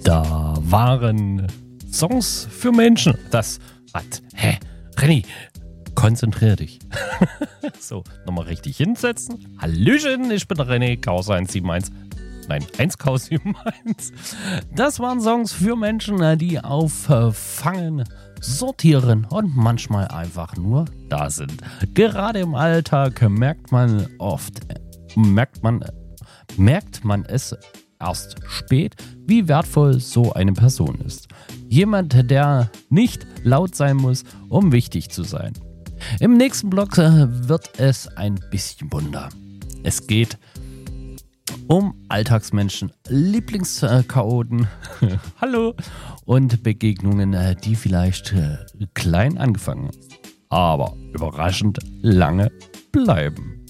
Da waren Songs für Menschen. Renny, konzentrier dich. So, nochmal richtig hinsetzen. Hallöchen, ich bin der René, Chaos 171. Nein, 1 Chaos 71. Das waren Songs für Menschen, die auffangen, sortieren und manchmal einfach nur da sind. Gerade im Alltag merkt man es erst spät, wie wertvoll so eine Person ist. Jemand, der nicht laut sein muss, um wichtig zu sein. Im nächsten Block wird es ein bisschen bunter. Es geht um Alltagsmenschen, Lieblingschaoten, hallo, und Begegnungen, die vielleicht klein angefangen, aber überraschend lange bleiben.